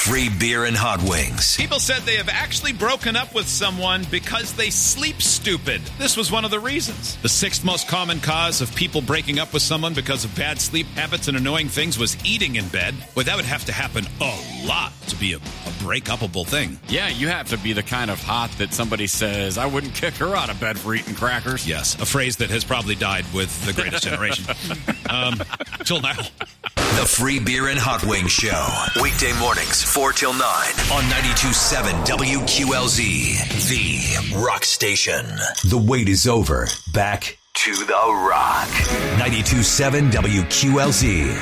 free beer and hot wings. People said they have actually broken up with someone because they sleep stupid. This was one of the reasons. The sixth most common cause of people breaking up with someone because of bad sleep habits and annoying things was eating in bed. Well, that would have to happen a lot to be a break-upable thing. Yeah, you have to be the kind of hot that somebody says, I wouldn't kick her out of bed for eating crackers. Yes, a phrase that has probably died with The Greatest Generation. Till now. The Free Beer and Hot Wings Show. Weekday mornings, 4 till 9 on 92.7 WQLZ, the rock station. The wait is over. Back to the rock. 92.7 WQLZ.